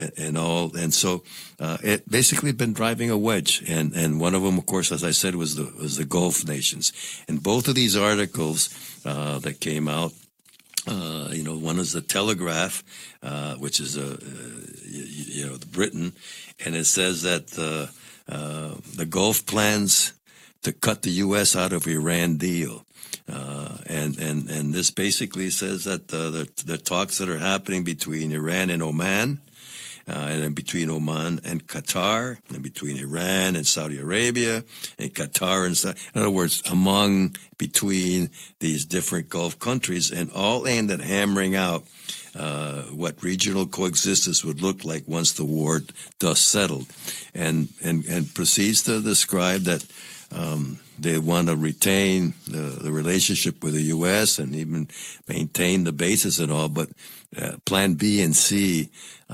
and all. And so it basically been driving a wedge. And one of them, of course, as I said, was the Gulf nations. And both of these articles that came out, one is the Telegraph, which is Britain, and it says that the Gulf plans to cut the U.S. out of Iran deal. And this basically says that the talks that are happening between Iran and Oman, and then between Oman and Qatar, and between Iran and Saudi Arabia, and Qatar and in other words, between these different Gulf countries, and all aimed at hammering out what regional coexistence would look like once the war dust settled, and proceeds to describe that they want to retain the relationship with the U.S. and even maintain the bases and all, but Plan B and C,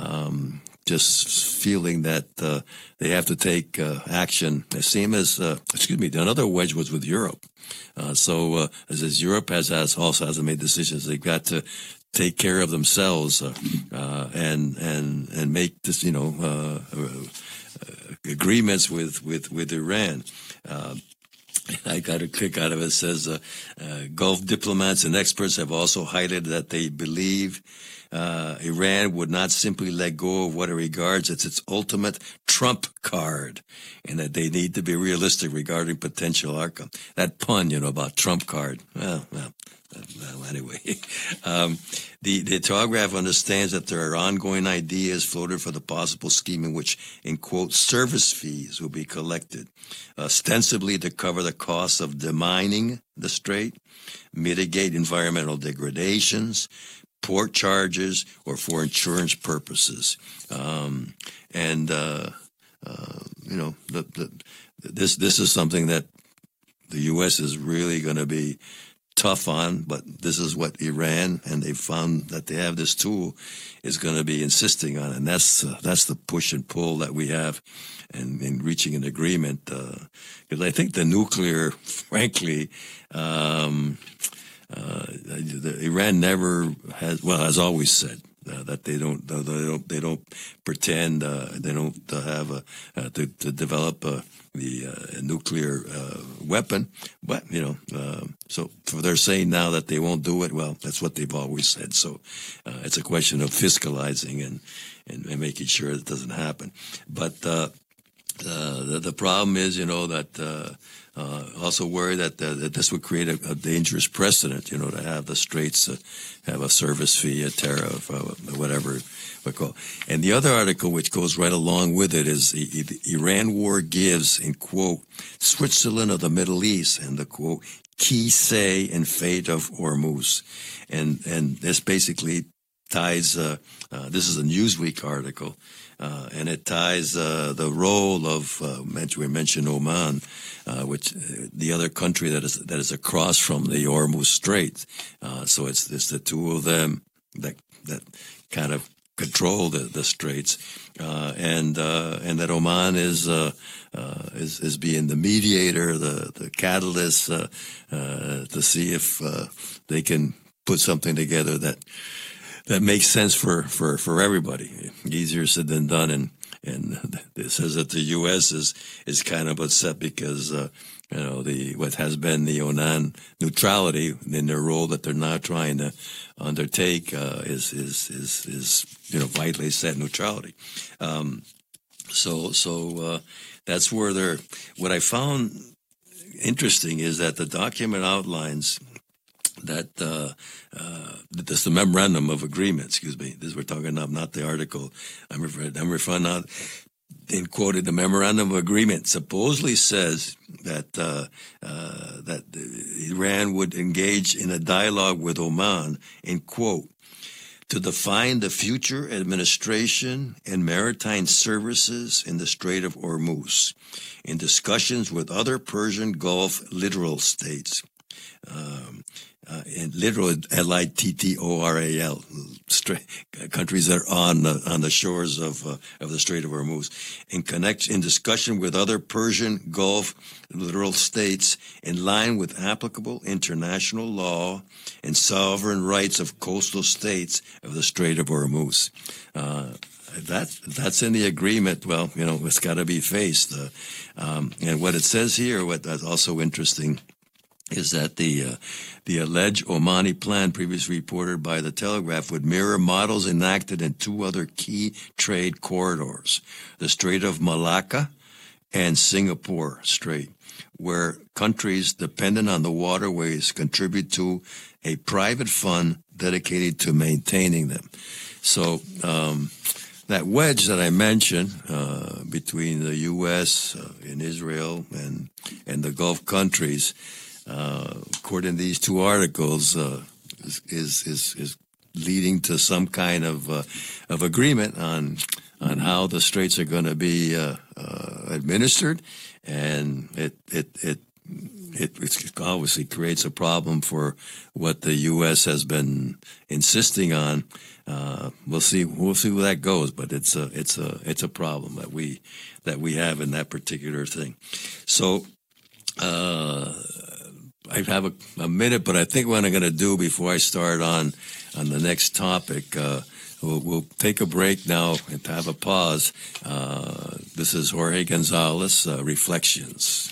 just feeling that they have to take action. The same as, another wedge was with Europe. As Europe also hasn't made decisions, they've got to take care of themselves and make this, agreements with Iran. I got a kick out of it. It says Gulf diplomats and experts have also highlighted that they believe Iran would not simply let go of what it regards as its ultimate trump card, and that they need to be realistic regarding potential outcome. That pun, about trump card. Well, anyway, the Telegraph understands that there are ongoing ideas floated for the possible scheme in which, in quote, service fees will be collected, ostensibly to cover the costs of demining the strait, mitigate environmental degradations, port charges, or for insurance purposes. This is something that the U.S. is really going to be tough on, but this is what Iran, and they found that they have this tool, is going to be insisting on, and that's the push and pull that we have in reaching an agreement. Because I think the nuclear, frankly, Iran never has always said that they don't pretend, they don't have to develop the nuclear weapon, but so they're saying now that they won't do it. Well, that's what they've always said. So it's a question of fiscalizing and making sure it doesn't happen. But the problem is, that also worry that this would create a dangerous precedent, to have the straits have a service fee, a tariff, whatever we call. And the other article, which goes right along with it, is the Iran war gives, in quote, Switzerland of the Middle East, and the quote, key say in fate of Hormuz. And this basically ties, this is a Newsweek article, and it ties the role of, we mentioned Oman, which the other country that is across from the Hormuz Strait. So it's the two of them that kind of control the straits, and that Oman is being the mediator, the catalyst to see if they can put something together that makes sense for everybody. Easier said than done, and it says that the U.S. is kind of upset because what has been the Oman neutrality in their role that they're now trying to undertake is vitally set neutrality. So that's where what I found interesting is that the document outlines that this is the memorandum of agreement. Excuse me. This we're talking about, not the article. I'm referring now. In quoted, the memorandum of agreement supposedly says that that Iran would engage in a dialogue with Oman, in quote, to define the future administration and maritime services in the Strait of Hormuz, in discussions with other Persian Gulf littoral states. And literal littoral, countries that are on the shores of the Strait of Hormuz, in discussion with other Persian Gulf littoral states, in line with applicable international law and sovereign rights of coastal states of the Strait of Hormuz. that's in the agreement. Well, it's got to be faced. And what it says here, what is also interesting, is that the alleged Omani plan, previously reported by the Telegraph, would mirror models enacted in two other key trade corridors, the Strait of Malacca and Singapore Strait, where countries dependent on the waterways contribute to a private fund dedicated to maintaining them. So that wedge that I mentioned between the U.S. And Israel and the Gulf countries, according to these two articles, is leading to some kind of agreement on how the straits are going to be administered, and it obviously creates a problem for what the U.S. has been insisting on. We'll see where that goes, but it's a problem that we have in that particular thing. So I have a minute, but I think what I'm going to do before I start on the next topic, we'll take a break now and have a pause. This is Jorge Gonzalez, Reflections.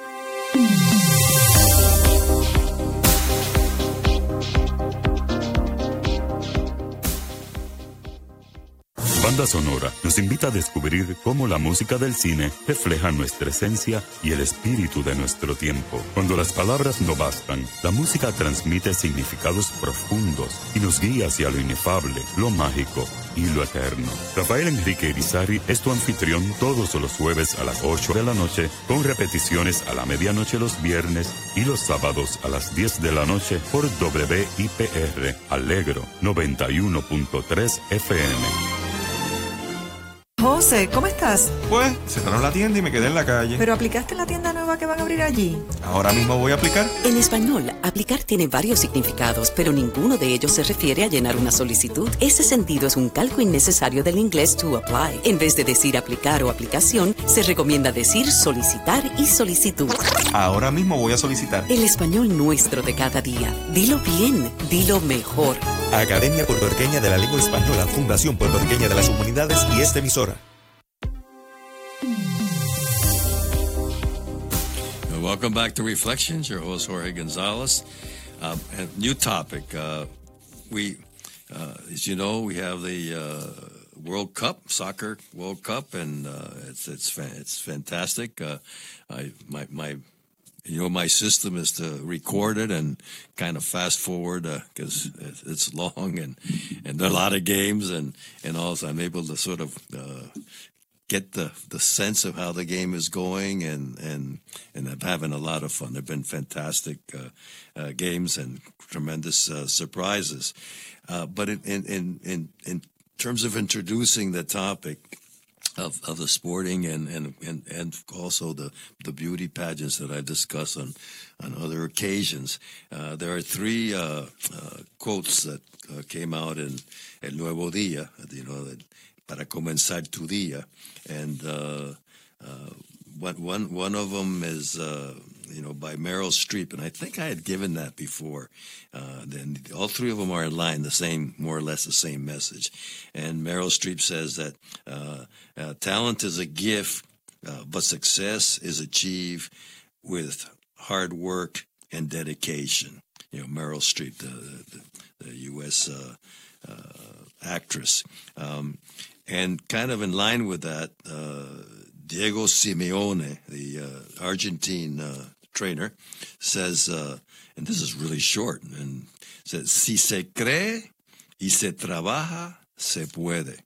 Banda Sonora nos invita a descubrir cómo la música del cine refleja nuestra esencia y el espíritu de nuestro tiempo. Cuando las palabras no bastan, la música transmite significados profundos y nos guía hacia lo inefable, lo mágico y lo eterno. Rafael Enrique Irizarry es tu anfitrión todos los jueves a las 8 de la noche, con repeticiones a la medianoche los viernes y los sábados a las 10 de la noche por WIPR Alegro 91.3 FM. José, ¿cómo estás? Pues, cerraron la tienda y me quedé en la calle. ¿Pero aplicaste en la tienda nueva que van a abrir allí? Ahora mismo voy a aplicar. En español, aplicar tiene varios significados, pero ninguno de ellos se refiere a llenar una solicitud. Ese sentido es un calco innecesario del inglés to apply. En vez de decir aplicar o aplicación, se recomienda decir solicitar y solicitud. Ahora mismo voy a solicitar. El español nuestro de cada día. Dilo bien, dilo mejor. Academia Puertorriqueña de la Lengua Española, Fundación Puertorriqueña de las Humanidades y esta emisora. Welcome back to Reflections. Your host Jorge Gonzalez. A new topic. As you know, we have the World Cup, Soccer World Cup, and it's fantastic. My system is to record it and kind of fast forward because it's long and there are a lot of games and also I'm able to sort of get the sense of how the game is going and I'm having a lot of fun. They've been fantastic games and tremendous surprises. But in terms of introducing the topic of the sporting and also the beauty pageants that I discuss on other occasions, there are three quotes that came out in El Nuevo Día, that para comenzar tu día, and one of them is by Meryl Streep, and I think I had given that before. Then all three of them are in line, more or less the same message. And Meryl Streep says that talent is a gift, but success is achieved with hard work and dedication. Meryl Streep, the U.S. Actress. And kind of in line with that, Diego Simeone, the Argentine trainer, says, and this is really short, and says, si se cree y se trabaja, se puede.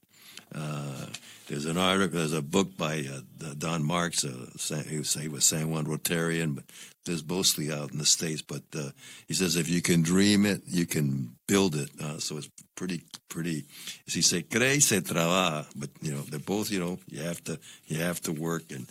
There's a book by Don Marks, he was San Juan Rotarian, but there's mostly out in the States. But he says if you can dream it, you can build it. So it's pretty. Si se cree, se trabaja. But they're both. You have to work and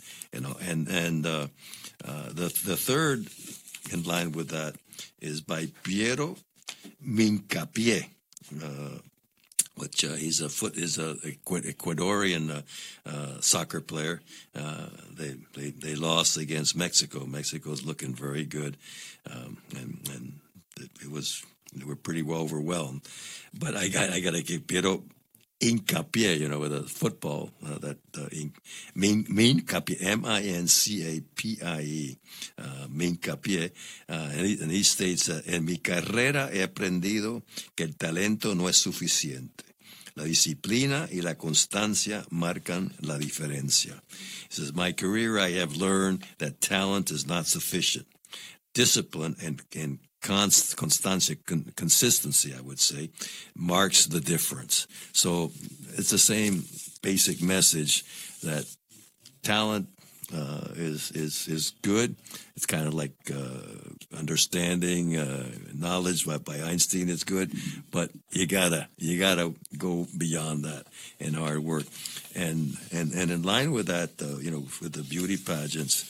the third in line with that is by Piero Mincapié. Which he's a Ecuadorian soccer player. They lost against Mexico. Mexico's looking very good, and they were pretty well overwhelmed. But I got to give Piero hincapié, with a football, Mincapié, Mincapie, Mincapié, and he states, en mi carrera he aprendido que el talento no es suficiente. La disciplina y la constancia marcan la diferencia. He says, my career I have learned that talent is not sufficient. Discipline and constancia, consistency, I would say, marks the difference. So it's the same basic message that talent is good. It's kind of like understanding, knowledge by Einstein is good, but you gotta go beyond that in hard work, and in line with that, with the beauty pageants,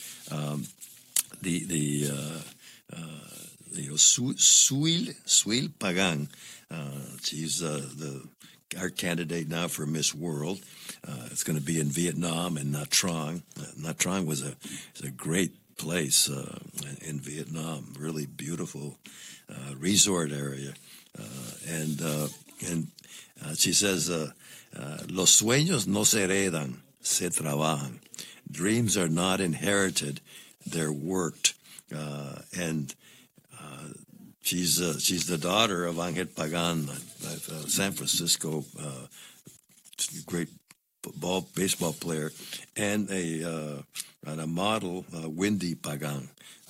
Suil Pagan, she's our candidate now for Miss World. It's going to be in Vietnam and Nha Trang. Nha Trang is a great place in Vietnam, really beautiful resort area, and she says, "Los sueños no se heredan, se trabajan. Dreams are not inherited; they're worked." And she's the daughter of Angel Pagan, San Francisco, great baseball player, and a model, Wendy Pagan.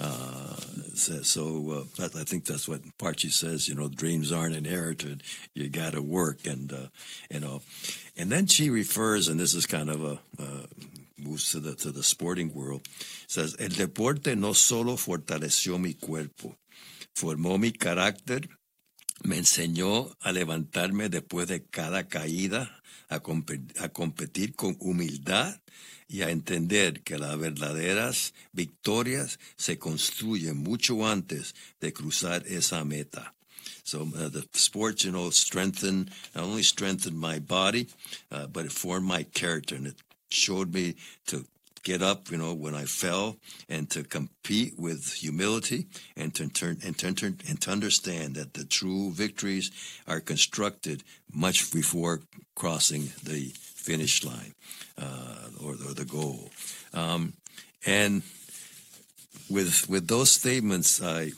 So I think that's what part she says. Dreams aren't inherited; you got to work, and then she refers, and this is kind of moves to the sporting world. Says, el deporte no solo fortaleció mi cuerpo, formó mi carácter, me enseñó a levantarme después de cada caída, a competir con humildad y a entender que las verdaderas victorias se construyen mucho antes de cruzar esa meta. So the sports, not only strengthened my body, but it formed my character, and it showed me to get up, when I fell, and to compete with humility, and to understand that the true victories are constructed much before crossing the finish line or the goal. And with those statements, I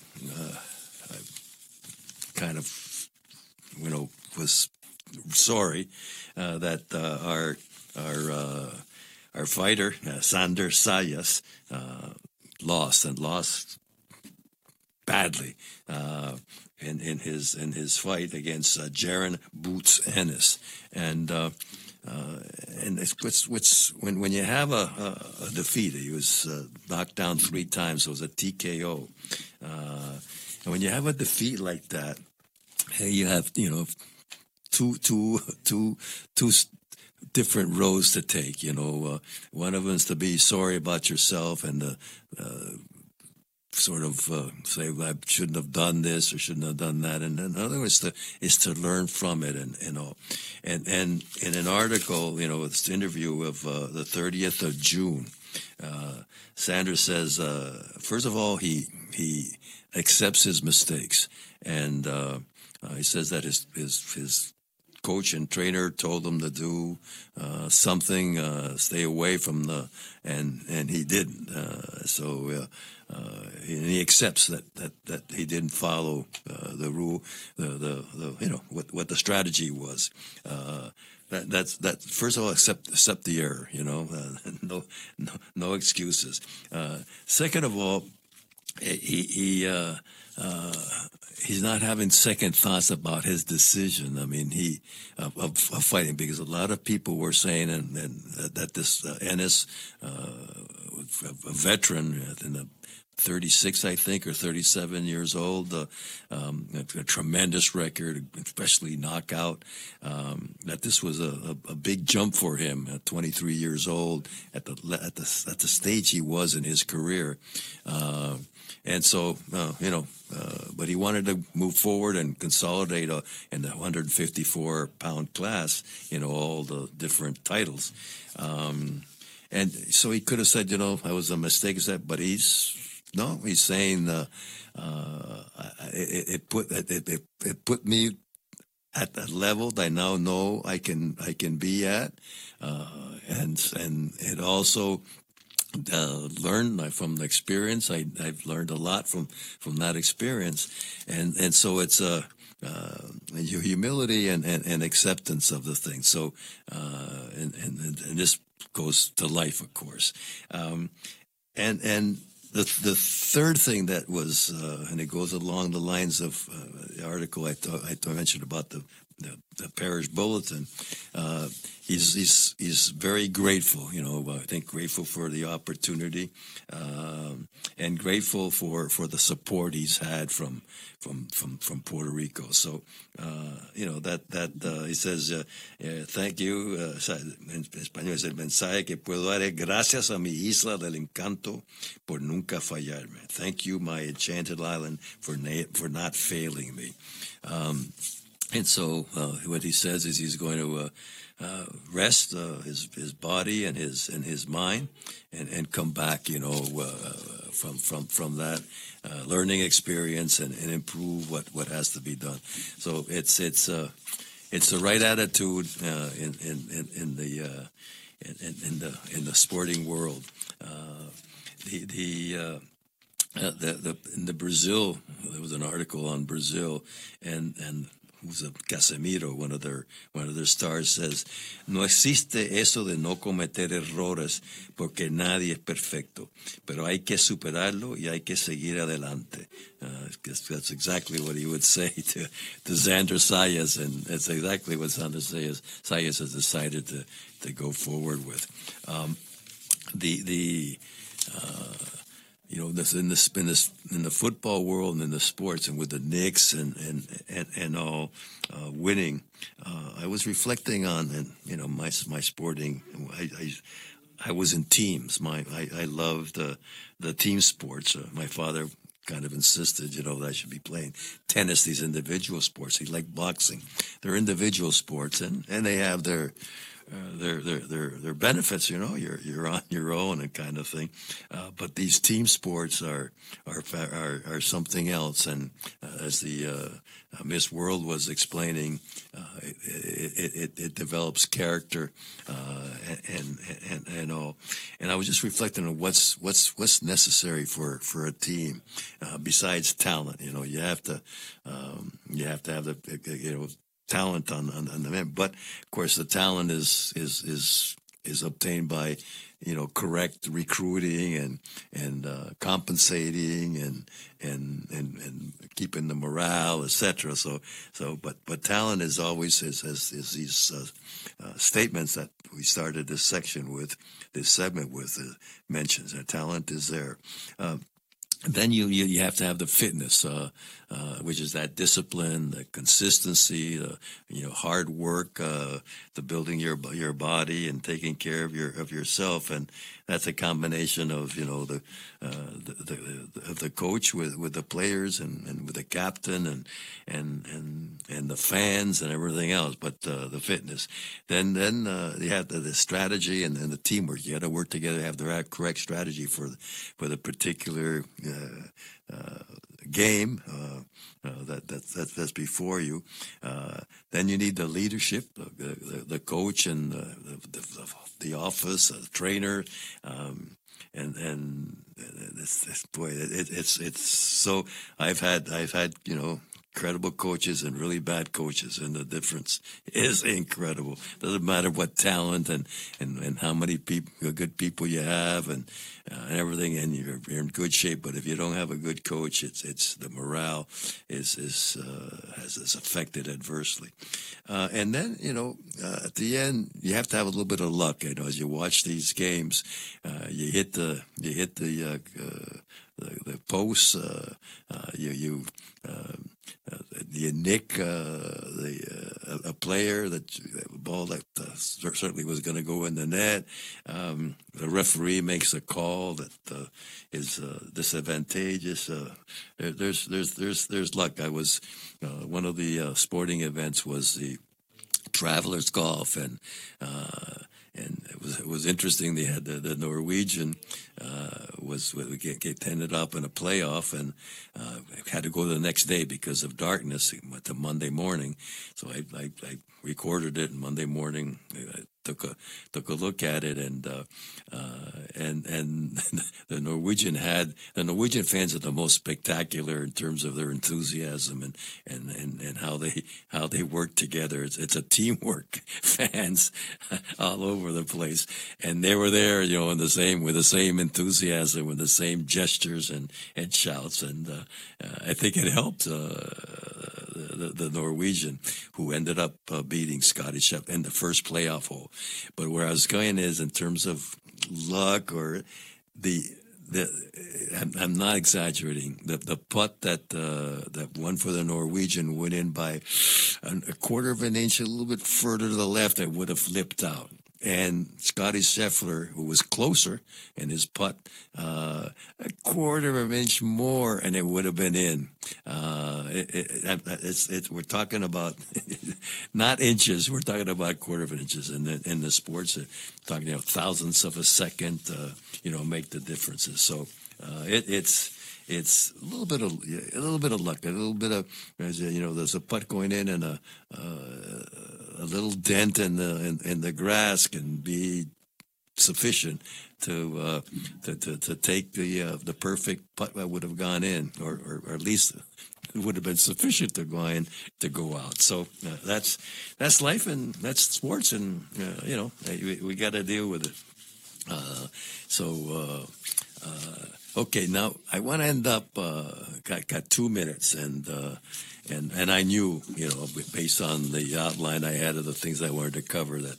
kind of, was sorry that our fighter, Sander Sayas, lost badly in his fight against Jaron Boots Ennis, and it's when you have a defeat, he was knocked down 3 times, so it was a TKO, and when you have a defeat like that, you have two different roads to take. One of them is to be sorry about yourself and sort of say, I shouldn't have done this or shouldn't have done that, and another is to learn from it, and in an article, this interview of the 30th of June, Sanders says, first of all, he accepts his mistakes, and he says that his coach and trainer told him to do something, stay away from and he didn't. So he accepts that he didn't follow the rule, what the strategy was. That's first of all, accept the error. No excuses. Second of all, he's not having second thoughts about his decision. I mean, of fighting, because a lot of people were saying that this Ennis, a veteran in the 36, I think, or 37 years old, a tremendous record, especially knockout, that this was a big jump for him at 23 years old at the stage he was in his career. And so, but he wanted to move forward and consolidate in the 154-pound class, all the different titles. And so he could have said, that was a mistake, but he's saying it put me at that level that I now know I can be at, and it also learned from the experience. I've learned a lot from that experience, and so it's your humility and acceptance of the thing. So and this goes to life, of course, and. The third thing that was, and it goes along the lines of the article I mentioned about the parish bulletin. He's very grateful. I think grateful for the opportunity, and grateful for the support he's had from Puerto Rico. So that he says, thank you. En español es el mensaje que puedo dar es gracias a mi isla del encanto por nunca fallarme. Thank you, my enchanted island, for not failing me. And so what he says is he's going to rest his body and his mind, and come back, from that learning experience and improve what has to be done. So it's the right attitude in the sporting world. In the Brazil, there was an article on Brazil, and who's a Casemiro, one of their stars, says, "No existe eso de no cometer errores porque nadie es perfecto, pero hay que superarlo y hay que seguir adelante." That's exactly what he would say to Xander Sayas, and that's exactly what Xander Sayas has decided to go forward with. In the football world and in the sports and with the Knicks and all winning, I was reflecting on my sporting. I was in teams. I loved the team sports. My father kind of insisted, that I should be playing tennis, these individual sports. He liked boxing. They're individual sports, and they have their benefits, you're on your own and kind of thing, but these team sports are something else. And as the Miss World was explaining, it develops character and all. And I was just reflecting on what's necessary for a team besides talent. You have to have the talent on the man, but of course the talent is obtained by correct recruiting and compensating and keeping the morale, etc. But talent is always is these statements that we started this segment with mentions. That talent is there. Then you have to have the fitness, which is that discipline, the consistency, hard work, the building your body and taking care of yourself, and that's a combination of the coach with the players and with the captain and the fans and everything else. But the fitness, then you have the strategy and the teamwork. You got to work together, have the correct strategy for the particular game that's before you. Then you need the leadership, the coach and the office, the trainer, and this boy, it's so I've had incredible coaches and really bad coaches, and the difference is incredible. Doesn't matter what talent and how many good people you have and everything, and you're in good shape. But if you don't have a good coach, it's the morale is affected adversely. And then at the end, you have to have a little bit of luck. As you watch these games, you hit the posts. You nick a player a ball that certainly was going to go in the net. The referee makes a call that is disadvantageous. There's luck. I was one of the sporting events was the Travelers Golf, and it was interesting. They had the Norwegian ended up in a playoff and had to go the next day because of darkness. It went to Monday morning, so I recorded it. Monday morning, I took a look at it, and the Norwegian fans are the most spectacular in terms of their enthusiasm and how they work together. It's a teamwork, fans all over the place, and they were there, with the same enthusiasm, with the same gestures and shouts, and I think it helped the Norwegian, who ended up beating Scotty Scheffler in the first playoff hole. But where I was going is in terms of luck or I'm not exaggerating. The putt that won for the Norwegian went in by a quarter of an inch, a little bit further to the left, and would have flipped out. And Scotty Scheffler, who was closer in his putt, a quarter of an inch more, and it would have been in. We're talking about not inches. We're talking about quarter of an inches. In the sports, talking thousandths of a second, make the differences. So it's a little bit of luck, a little bit of there's a putt going in and a little dent in the grass can be sufficient to take the perfect putt that would have gone in, or at least it would have been sufficient to go in to go out. So that's life and that's sports, and we got to deal with it. Okay, now I want to end up. Got 2 minutes, and I knew, based on the outline I had of the things I wanted to cover, that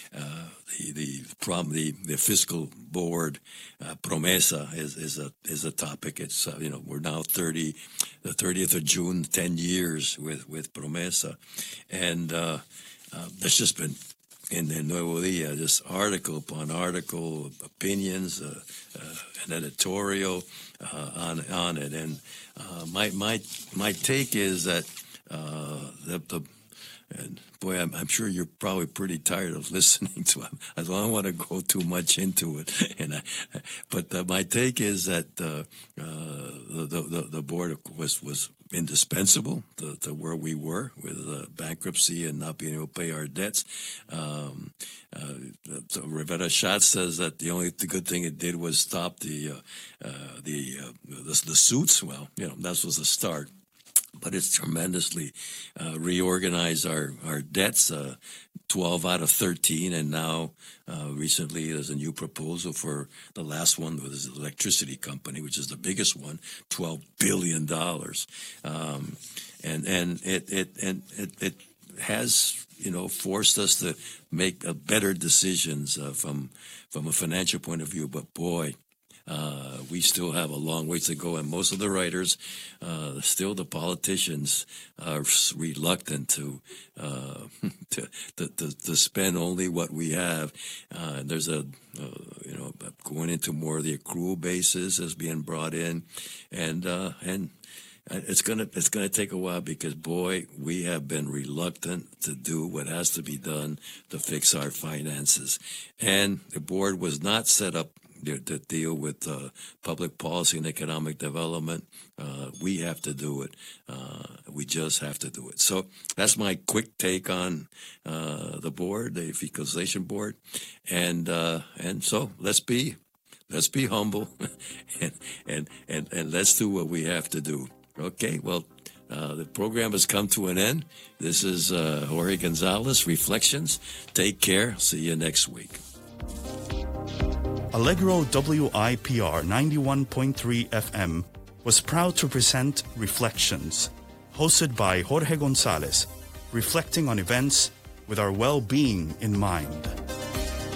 the fiscal board promesa is a topic. It's we're now the 30th of June, 10 years with promesa, and there's just been in the Nuevo Dia, just article upon article, opinions, an editorial on it, and my take is that and boy, I'm sure you're probably pretty tired of listening to it. I don't want to go too much into it, but my take is that the board was indispensable to where we were with bankruptcy and not being able to pay our debts. Rivera Schatz says that the only good thing it did was stop the suits. Well, that was a start. But it's tremendously reorganized our debts, 12 out of 13, and now recently there's a new proposal for the last one with the electricity company, which is the biggest one, $12 billion, and it has forced us to make better decisions from a financial point of view. But boy, we still have a long ways to go, and most of the writers, still the politicians, are reluctant to spend only what we have. There's going into more of the accrual basis as being brought in, and it's gonna take a while because boy, we have been reluctant to do what has to be done to fix our finances, and the board was not set up to deal with public policy and economic development. We have to do it. We just have to do it. So that's my quick take on the board, the Equalization Board, and so let's be humble and let's do what we have to do. Okay, well, the program has come to an end. This is Jorge Gonzalez, Reflections. Take care. See you next week. Allegro WIPR 91.3 FM was proud to present Reflections, hosted by Jorge Gonzalez, reflecting on events with our well-being in mind.